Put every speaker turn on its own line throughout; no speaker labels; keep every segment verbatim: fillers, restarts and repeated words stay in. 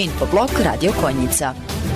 Infoblog Radio Konjica.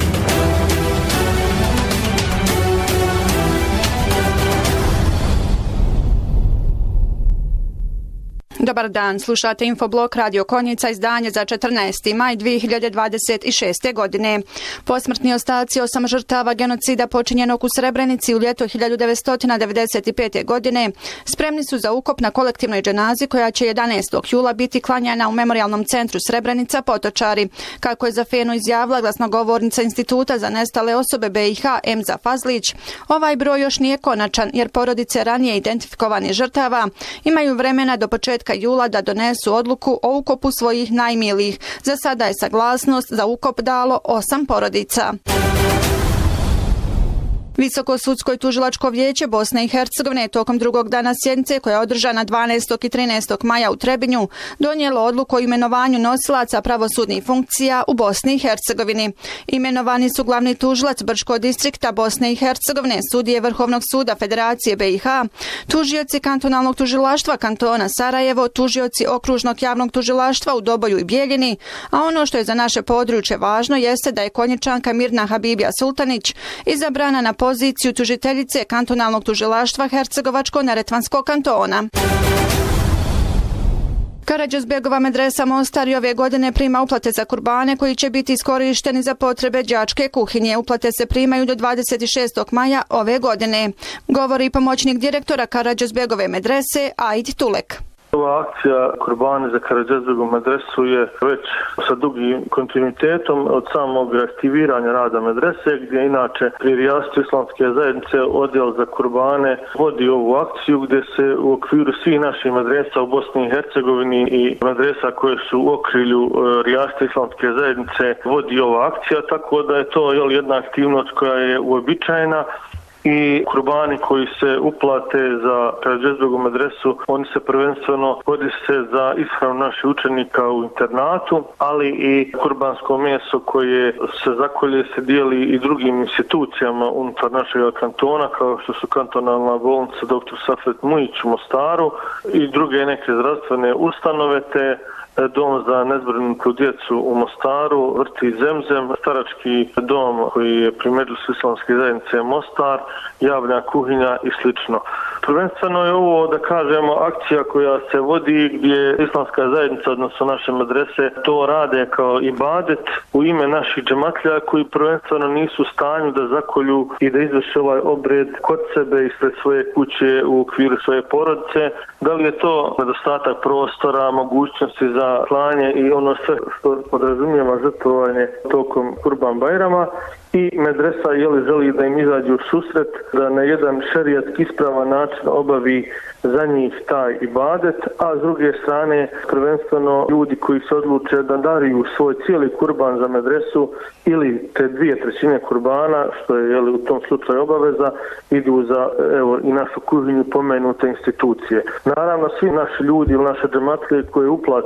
Dobar dan, slušate Infoblog Radio Konjica, izdanje za četrnaesti maj dvije hiljade dvadeset šeste. godine. Posmrtni ostaci osam žrtava genocida počinjenog u Srebrenici u ljeto hiljadu devetsto devedeset pete. godine spremni su za ukop na kolektivnoj dženazi koja će jedanaestog jula biti klanjana u Memorijalnom centru Srebrenica Potočari. Kako je za Fenu izjavila glasnogovornica Instituta za nestale osobe B i H Emza Fazlić, ovaj broj još nije konačan jer porodice ranije identifikovanih žrtava imaju vremena do početka jula da donesu odluku o ukopu svojih najmilijih. Za sada je saglasnost za ukop dalo osam porodica. Visoko sudsko i tužilačko vijeće Bosne i Hercegovine tokom drugog dana sjednice koja je održana dvanaestog i trinaestog maja u Trebinju donijelo odluku o imenovanju nosilaca pravosudnih funkcija u Bosni i Hercegovini. Imenovani su glavni tužilac Brčkog distrikta Bosne i Hercegovine, sudije Vrhovnog suda Federacije B i H, tužioci kantonalnog tužilaštva kantona Sarajevo, tužioci okružnog javnog tužilaštva u Doboju i Bijeljini, a ono što je za naše područje važno jeste da je Konjičanka Mirna Habibija Sultanić izabrana na poziciju tužiteljice kantonalnog tužilaštva Hercegovačko-neretvanskog kantona. Karađozbjegova medresa Mostar i ove godine prima uplate za kurbane koji će biti iskorišteni za potrebe đačke kuhinje. Uplate se primaju do dvadeset šestog maja ove godine, govori pomoćnik direktora Karađozbjegove medrese Aid Tulek.
Ova akcija Kurbani za Karađozbjegovu medresu je već sa dugim kontinuitetom od samog aktiviranja rada medrese, gdje inače pri Rijasatu islamske zajednice odjel za kurbane vodi ovu akciju gdje se u okviru svih naših medresa u Bosni i Hercegovini i medresa koje su u okrilju Rijasata islamske zajednice vodi ova akcija, tako da je to jel, jedna aktivnost koja je uobičajena. I kurbani koji se uplate za Karađozbjegovu medresu, oni se prvenstveno koriste za ishranu naših učenika u internatu, ali i kurbansko meso koje se zakolje se dijeli i drugim institucijama unutar našeg kantona, kao što su kantonalna bolnica doktor Safet Mujić u Mostaru i druge neke zdravstvene ustanove, te dom za nezbrinutu djecu u Mostaru, vrtić Zemzem, starački dom koji je pri Medžlisu islamske zajednice Mostar, javna kuhinja i slično. Prvenstveno je ovo, da kažemo, akcija koja se vodi gdje islamska zajednica, odnosno naše medrese, to rade kao ibadet u ime naših džematlja koji prvenstveno nisu u stanju da zakolju i da izvrše ovaj obred kod sebe ispred svoje kuće u okviru svoje porodice. Da li je to nedostatak prostora, mogućnosti za klanje i ono sve što podrazumijeva žrtvovanje tokom Kurban Bajrama, i medresa jeli želi da im izađe u susret, da na jedan šerijatski ispravan način obavi za njih taj ibadet, a s druge strane prvenstveno ljudi koji se odluče da dariju svoj cijeli kurban za medresu ili te dvije trećine kurbana, što je jeli, u tom slučaju obaveza, idu za evo, i našu kuhinju pomenute institucije. Naravno, svi naši ljudi ili naše džematlije koje uplaćaju